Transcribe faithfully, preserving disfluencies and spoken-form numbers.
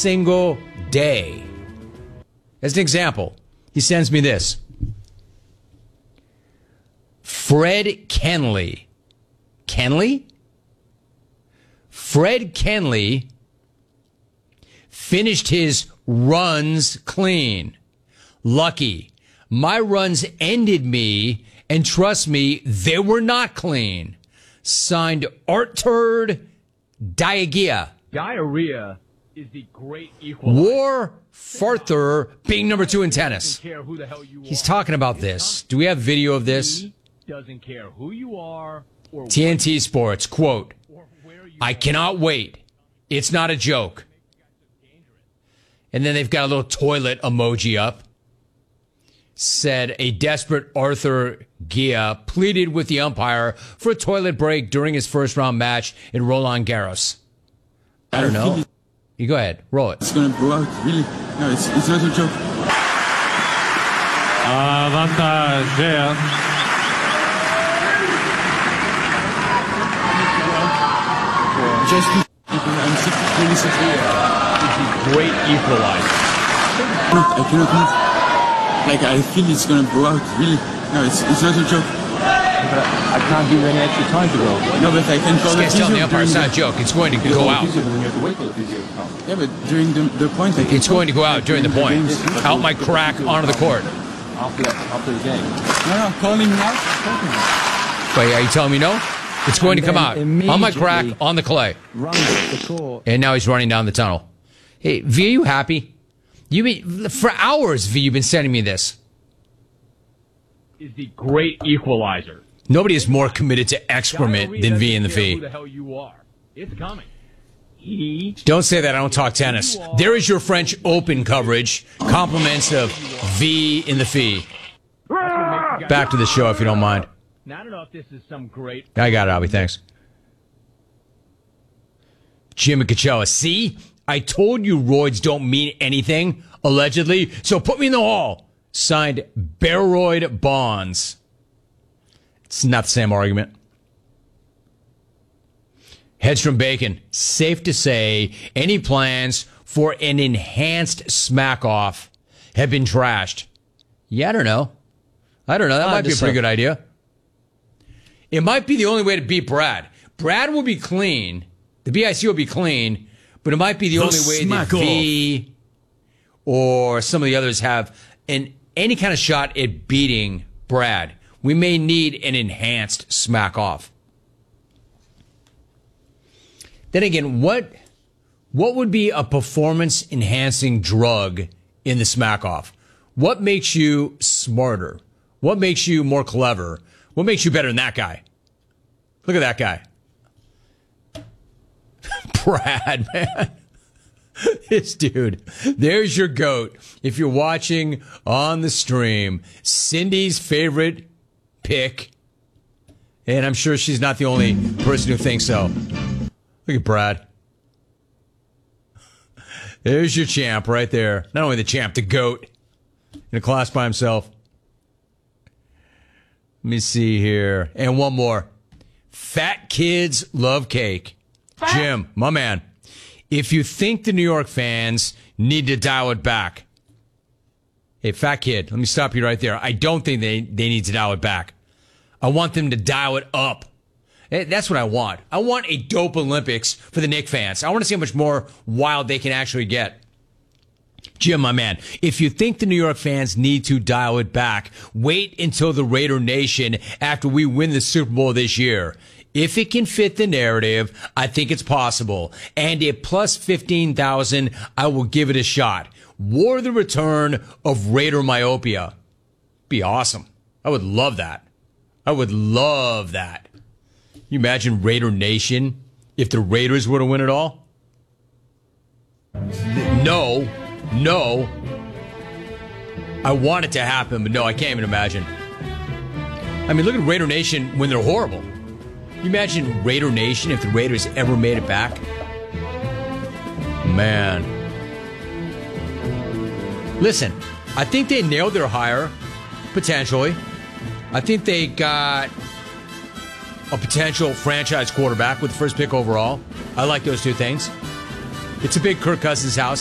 single day. As an example, he sends me this. Fred Kenley. Kenley? Fred Kenley finished his runs clean. Lucky. My runs ended me, and trust me, they were not clean. Signed Artur Diarrhea. Diarrhea is the great equalizer. War Farther being number two in tennis. He's talking about this. Do we have video of this? Doesn't care who you are or T N T Sports, quote, I cannot wait. It's not a joke. And then they've got a little toilet emoji up. Said a desperate Artur Gia pleaded with the umpire for a toilet break during his first round match in Roland Garros. I don't know. You go ahead. Roll it. It's going to blow out. Really? No, it's, it's not a joke. Avantage. Just I'm sick, really sick. It's the great equalizer. I cannot, I cannot move. Like, I feel it's going to blow out. Really? No, it's, it's not a joke. But I can't give you any extra time to go. No, but I can call this guy's telling the umpire it's not a joke. It's going to go out. Yeah, but during the, the point, I can it's going to go out during the point. Out my crack onto the court. After, after the game. No, no, I'm calling now. Wait, are you telling me no? It's going to come out on my crack on the clay. The court. And now he's running down the tunnel. Hey, V, are you happy? You been, for hours, V, you've been sending me this. Is the great equalizer. Nobody is more committed to excrement than V in the V. Who the hell you are? It's coming. He Don't say that. I don't talk tennis. There is your French Open coverage. Compliments of V in the Fee. Back to the show, if you don't mind. Now, I don't know if this is some great. I got it, Albie. Thanks. Jim and Coachella. See? I told you roids don't mean anything, allegedly, so put me in the hall. Signed Baroid Bonds. It's not the same argument. Hedstrom Bacon. Safe to say, any plans for an enhanced smack-off have been trashed. Yeah, I don't know. I don't know. That might be a pretty good idea. It might be the only way to beat Brad. Brad will be clean. The B I C will be clean, but it might be the, the only way that V or some of the others have an any kind of shot at beating Brad. We may need an enhanced smack off. Then again, what what would be a performance enhancing drug in the smack off? What makes you smarter? What makes you more clever? What makes you better than that guy? Look at that guy. Brad, man. This dude. There's your GOAT. If you're watching on the stream, Cindy's favorite pick. And I'm sure she's not the only person who thinks so. Look at Brad. There's your champ right there. Not only the champ, the GOAT. In a class by himself. Let me see here. And one more. Fat kids love cake. Jim, my man. If you think the New York fans need to dial it back. Hey, fat kid, let me stop you right there. I don't think they, they need to dial it back. I want them to dial it up. That's what I want. I want a dope Olympics for the Knicks fans. I want to see how much more wild they can actually get. Jim, my man, if you think the New York fans need to dial it back, wait until the Raider Nation after we win the Super Bowl this year. If it can fit the narrative, I think it's possible. And at plus fifteen thousand, I will give it a shot. War the return of Raider myopia. Be awesome. I would love that. I would love that. You imagine Raider Nation if the Raiders were to win it all? No. No. I want it to happen, but no, I can't even imagine. I mean, look at Raider Nation when they're horrible. You imagine Raider Nation if the Raiders ever made it back? Man. Listen, I think they nailed their hire, potentially. I think they got a potential franchise quarterback with the first pick overall. I like those two things. It's a big Kirk Cousins house.